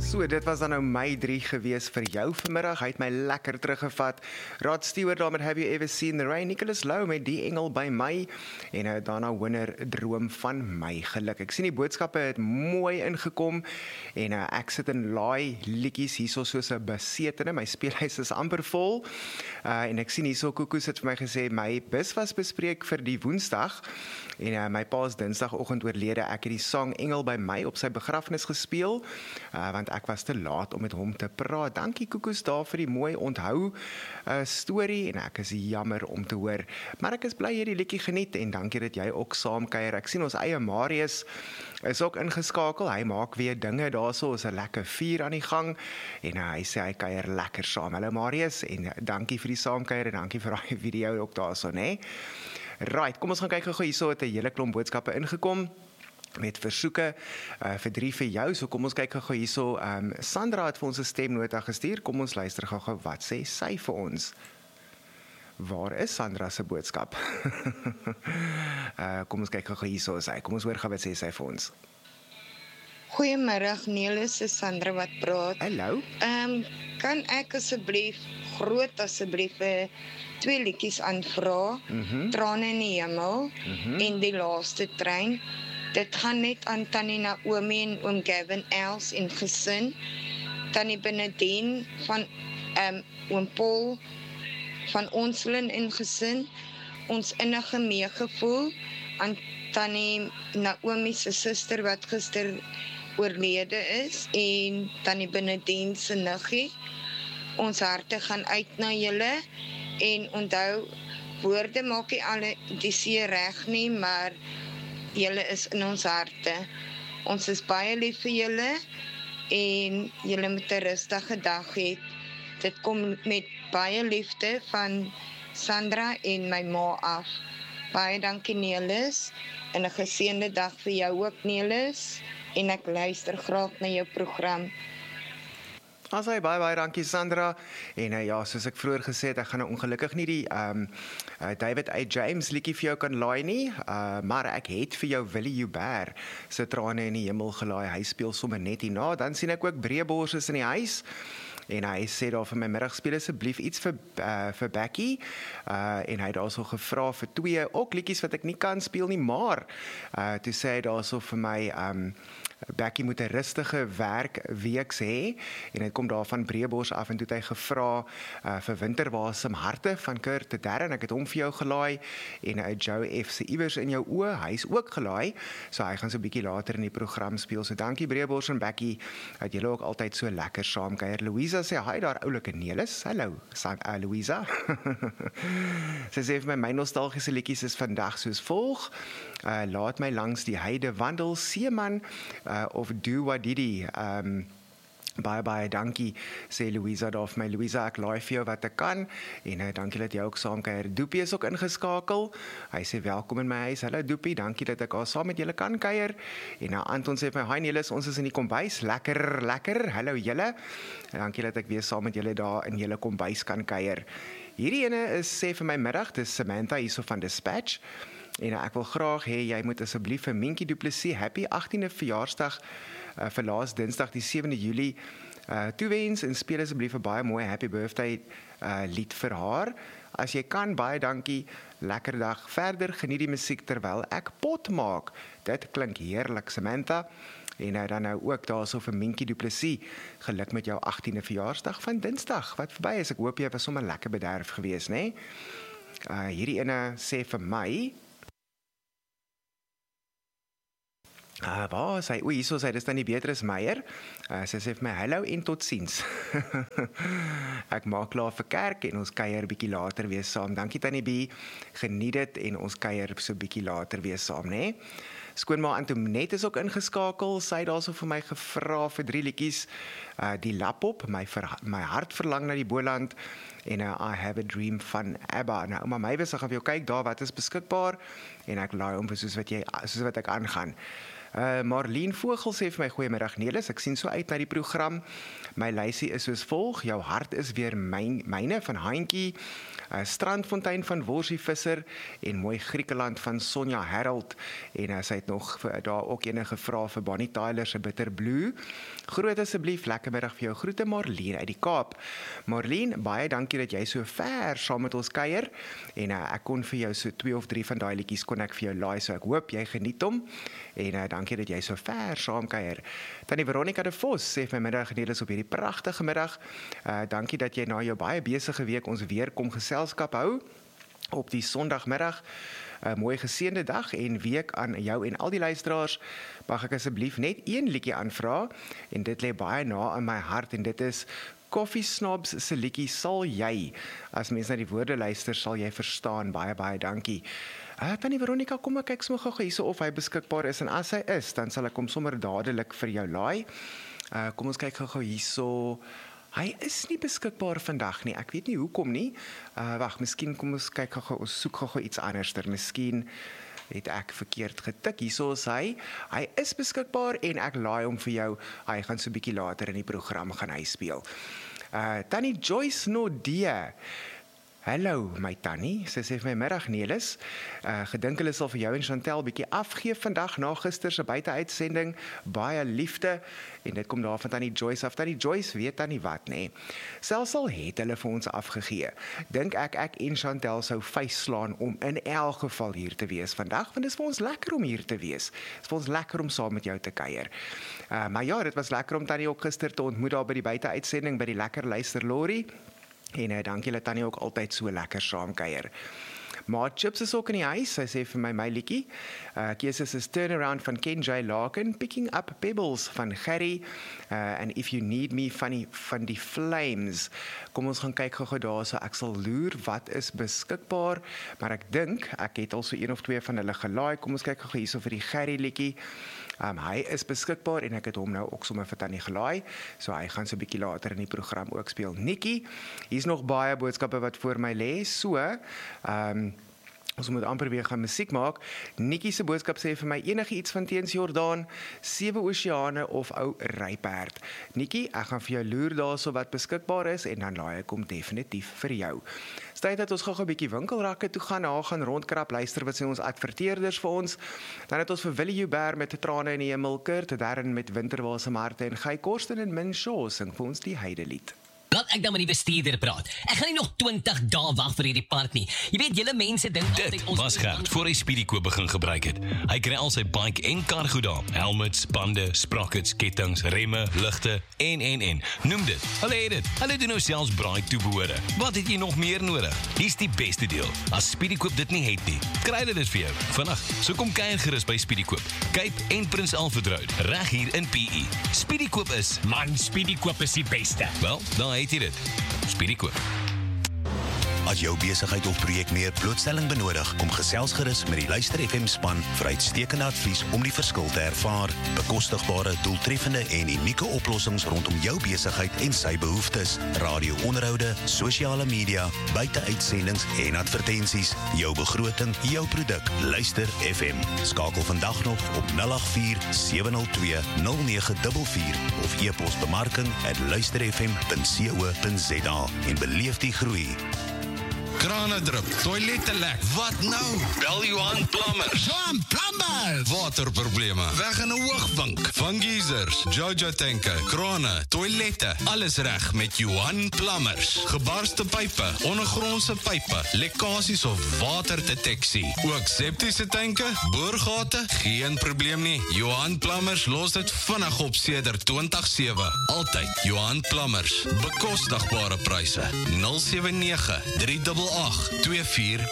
So, dit was dan nou my 3 gewees vir jou vanmiddag. Hy het my lekker teruggevat. Rod Stewart daar met Have You Ever Seen the Rain? Nicholas Lou met Die Engel by My. En daarna Winner Droom van My Geluk. Ek sien die boodskappe het mooi ingekom. En ek sit en laai liedjies hierso soos 'n besetene. My speelhuis is amper vol. En ek sien hierso Koekoes het vir my gesê, my bus was bespreek vir die Woensdag. En my pa is Dinsdagoggend oorlede. Ek het die sang Engel by My op sy begrafnis gespeel. Want ek was te laat om met hom te praat. Dankie Koekoes daar vir die mooi onthou storie en ek is jammer om te hoor. Maar ek is bly jy die liedjie geniet en dankie dat jy ook saamkuier. Ek sien ons eie Marius is ook ingeskakel. Hy maak weer dinge daarso, is 'n lekker vuur aan die gang en hy sê hy kuier lekker saam. Hallo Marius en dankie vir die saamkuier en dankie vir daai video ook daarso, né? Right, kom ons gaan kyk gou hierso het 'n hele klomp boodskappe ingekom. Met versoeke vir 3 vir jou. So kom ons kyk gou hierso. Sandra het vir ons 'n stemnota gestuur. Kom ons luister gou wat sê sy vir ons. Waar is Sandra se boodskap? Kom ons kyk gou hierso sy. Kom ons hoor gou wat sê sy vir ons. Goeiemiddag, Nelis, is Sandra wat praat. Hallo. Kan ek asseblief 2 liedjies aanvra? Trane in die hemel en Die laaste trein. Dit gaan net aan Tannie Naomi en oom Gavin Els en gesin. Tannie Benedien van oom Paul van Onslin en gesin. Ons innige meegevoel aan Tannie Naomi se suster wat gister oorlede is en Tannie Benedien se niggie. Ons harte gaan uit na julle en onthou, woorde maak nie alle die see reg nie, maar julle is in ons harte. Ons is baie lief vir julle en julle moet 'n rustige dag hê. Dit kom met baie liefde van Sandra en my ma af. Baie dankie Nelis en 'n geseënde dag vir jou ook Nelis en ek luister graag na jou program. Asai, baie dankie Sandra. En ja, soos ek vroeër gesê het, ek gaan nou ongelukkig nie die David A. James liedjie vir jou kan laai nie, maar ek het vir jou Willie Joubert se Trane in die hemel gelaai. Hy speel sommer net hierna. Dan sien ek ook Breebors is in die huis. En hy sê daar vir my middag speel asseblief iets vir Becky. En hy het daarso gevra vir 2 ook liedjies wat ek nie kan speel nie, maar toe sê hy daarso vir my Becky moet 'n rustige werkweek hê en dit kom daarvan Breebors af en toe het hy gevra vir Winterwasem harte van Kurt de Derren. Ek het hom vir jou gelaai en Joe F se iewers in jou oë, hy's ook gelaai. So hy gaan so 'n bietjie later in die program speel. So dankie Breebors en Becky dat julle ook altyd so lekker saamkuier. Louisa sê hi daar oulike Nelis. Hallo Louisa. Sy sê vir my nostalgiese liedjies is vandag soos volg. Laat my langs die heide wandel, Seeman of Do What Didi. Baie dankie, sê Louisa daar vir my. Louisa, ek laai vir jou wat ek kan, en dankie dat jy ook saamkuier. Doopie is ook ingeskakel, hy sê welkom in my huis. Hallo Doopie, dankie dat ek al saam met julle kan kuier, en Anton sê vir my, hi Nelis, ons is in die kombuis, lekker, hallo julle, dankie dat ek weer saam met julle daar in julle kombuis kan kuier. Hierdie ene sê vir my middag, dis Samantha hierso van Dispatch, en ek wil graag hê, jy moet asseblief vir Minkie Du Plessis happy 18de verjaarsdag vir laas Dinsdag die 7de Julie toewens en speel asseblief 'n baie mooi happy birthday lied vir haar. As jy kan, baie dankie, lekker dag verder, geniet die musiek terwyl ek pot maak. Dit klink heerlik, Samantha. En dan nou ook daarso vir Minkie Du Plessis, geluk met jou 18de verjaarsdag van Dinsdag, wat verby is. Ek hoop jy was sommer lekker bederf gewees, né? Hierdie ene sê vir my, waar is hy? Hierso is hy, dis dan die Beatrice Meyer. Sy sê vir my, hallo en totsiens. Ek maak klaar vir kerk en ons kuier bietjie later weer saam. Dankie Tannie B, geniet dit en ons kuier so bietjie later weer saam, né? Skoonma Antoinette is ook ingeskakel. Sy het daarso vir my gevra vir 3 liedjies. Die Lapop, my hart verlang na die Boland en I Have a Dream van ABBA. Nou, ouma Maywes, ek gaan vir jou kyk daar wat is beskikbaar en ek laai om vir soos wat ek aangaan. Marlene Vogel sê vir my goeiemiddag Nelis, ek sien so uit na die program. My lysie is soos volg, jou hart is weer myne van Haantjie, Strandfontein van Worsie Visser en Mooi Griekeland van Sonja Harold en sy het nog daar ook enige vrae vir Bonnie Tyler se Bitter Blue. Groet asseblief, lekker middag vir jou. Groete Marlene uit die Kaap. Marlene, baie dankie dat jy so ver saam met ons kuier en ek kon vir jou so 2 of 3 van daai liedjies kon ek vir jou laai, so ek hoop jy geniet hom en dankie dat jy so ver saam kuier. Tannie Veronica de Vos sê vir my middag Nelis op hierdie pragtige middag. Dankie dat jy na jou baie besige week ons weer kom geselskap hou op die Sondagmiddag. 'n Mooi geseënde dag en week aan jou en al die luisteraars. Mag ek asseblief net een liedjie aanvra en dit lê baie na in my hart en dit is Coffee Snobs se liedjie Sal Jy. As mens na die woorde luister, sal jy verstaan. Baie, baie dankie. Tannie Veronica, kom ek kyk sommer gou hierso of hy beskikbaar is en as hy is, dan sal ek hom sommer dadelik vir jou laai. Kom ons kyk gou hierso. Hy is nie beskikbaar vandag nie. Ek weet nie hoekom nie. Wag, miskien kom ons kyk gou, ons soek gou iets anderster. Miskien het ek verkeerd getik. Hierso is hy. Hy is beskikbaar en ek laai hom vir jou. Hy gaan so 'n bietjie later in die program gaan hy speel. Tannie Joyce Nodee. Hallo my tannie, sy sê vir my middag Nelis. Gedink hulle sal vir jou en Chantel bietjie afgee vandag na gister se buiteuitsending. Baie liefde en dit kom daar van tannie Joyce af. Tannie Joyce weet tannie wat nê. Selfs al het hulle vir ons afgegee. Dink ek en Chantel sou vuis slaan om in elk geval hier te wees vandag, want dit is vir ons lekker om hier te wees. Dit is vir ons lekker om saam met jou te kuier. Maar ja, dit was lekker om tannie ook gister te ontmoet daar by die buiteuitsending by die lekker luister Lori. En dankie dat tannie ook altyd so lekker saamkuier. Maar Chips is ook in die huis, sy sê vir my liedjie. Keuses is Turnaround van Ken J. Larkin, Picking Up Pebbles van Gerry, and If You Need Me van die Flames. Kom ons gaan kyk gou daar, so ek sal loer wat is beskikbaar, maar ek dink, ek het al so 1 of 2 van hulle gelaai. Kom ons kyk gou hierso vir die Gerry liedjie. Hy is beskikbaar en ek het hom nou ook sommer vir tannie gelaai, so hy gaan so 'n bietjie later in die program ook speel. Nikkie, hier's nog baie boodskappe wat voor my lê, so ons moet amper weer gaan musiek maak. Nikkie se boodskap sê vir my enige iets van teens Jordaan, 7 oseane of ou ryperd. Nikkie, ek gaan vir jou loer daarso wat beskikbaar is en dan laai ek hom definitief vir jou. Tyd dat ons gou 'n bietjie winkelrakke toe gaan, gaan rondkrap, luister wat sê ons adverteerders vir ons. Dan het ons vir Willie Joubert met Trane in die Hemel, Kurt Darren met Winterwase Marte en Guy Korsten en Min Shaw sing vir ons die Heidelied. Laat ek dan met die bestuurder praat. Ek gaan nie nog 20 dae wag vir hierdie park nie. Jy weet, julle mense dink altyd ons... Dit was Gert, voor hy Speedy Koop begin gebruik het. Hy kry al sy bike en kar goed daar. Helmets, bande, sprockets, kettings, remme, ligte en. Noem dit. Hulle het dit. Hulle doen nou selfs braai toebehore. Wat het jy nog meer nodig? Hier's die beste deel. As Speedy Koop dit nie het nie, kry hulle dit vir jou. Vandag, so kom kuier gerus by Speedy Koop. Cape en Prins Alfred Road, reg hier in PE. Speedy Koop is... Man, Speedy Koop is die beste. Wel, dan het jy dit. Speedy Koop. As jou besigheid of projek meer blootstelling benodig, kom gesels gerus met die Luister FM span vir uitstekende advies om die verskil te ervaar. Bekostigbare, doeltreffende en unieke oplossings rondom jou besigheid en sy behoeftes. Radio-onderhoude, sosiale media, buiteuitsendings en advertensies. Jou begroting, jou produk. Luister FM. Skakel vandag nog op 084-702-0944 of e-pos bemarking@luisterfm.co.za en beleef die groei. Krane drup, toilette lek. Wat nou? Bel Johan Plumbers. Johan Plumbers! Waterprobleme, weg in 'n hoogvink. Van geysers, Jojo tanke, krane, toilette, alles reg met Johan Plumbers. Gebarste pype, ondergrondse pype, lekkasies of waterdeteksie. Ook septiese tanke, boorgate, geen probleem nie. Johan Plumbers los dit vinnig op sedert 2007. Altyd Johan Plumbers. Bekostigbare pryse. 079 388 24